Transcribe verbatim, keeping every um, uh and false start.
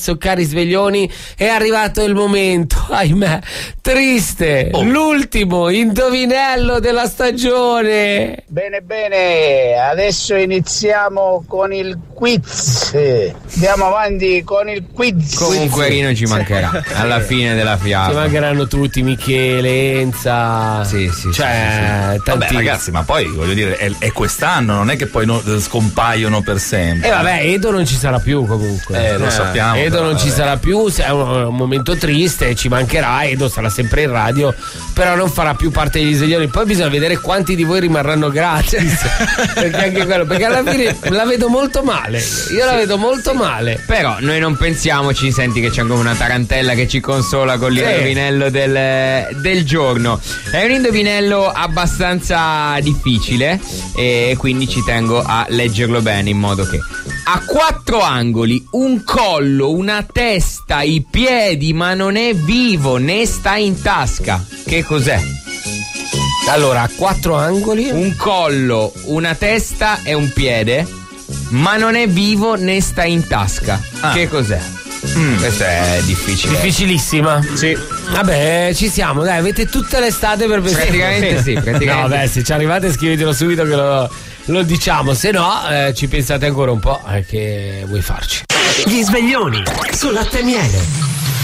adesso, cari sveglioni, è arrivato il momento, ahimè, triste, oh. l'ultimo indovinello della stagione. Bene, bene, adesso iniziamo con il quiz. Andiamo avanti con il quiz. Comunque Rino ci mancherà alla fine della fiaba. Ci mancheranno tutti, Michele, Enza. Sì, sì. Cioè, sì, sì. Vabbè, ragazzi, ma poi voglio dire, è, è quest'anno, non è che poi no, scompaiono per sempre. E eh, vabbè, Edo non ci sarà più comunque. Eh, lo eh, sappiamo. Edo però, non ci sarà più, è un, un momento triste, ci mancherà. Edo sarà sempre in radio, però non farà più parte degli sveglioni. Poi bisogna vedere quanti di voi rimarranno gratis. perché anche quello, perché alla fine la vedo molto male. Io sì, la vedo molto sì. male. Però noi non pensiamoci, senti che c'è ancora una tarantella che ci consola con l'indovinello sì. del, del giorno. È un indovinello abbastanza difficile e quindi ci tengo a leggerlo bene, in modo che ha quattro angoli, un collo, una testa, i piedi, ma non è vivo né sta in tasca. Che cos'è? Allora, ha quattro angoli, un collo, una testa e un piede, ma non è vivo né sta in tasca. Ah. Che cos'è? Mm, questa è difficile. Difficilissima. Sì. Vabbè, ci siamo, dai, avete tutta l'estate per pensare. Praticamente sì, praticamente. No, beh, se ci arrivate scrivetelo subito che lo, lo diciamo, se no eh, ci pensate ancora un po', eh, che vuoi farci. Gli sveglioni su Latte e Miele.